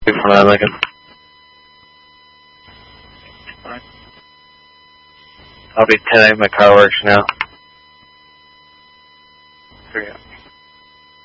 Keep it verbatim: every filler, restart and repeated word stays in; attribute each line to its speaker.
Speaker 1: for nine Lincoln. I'll be ten eight, my car works now.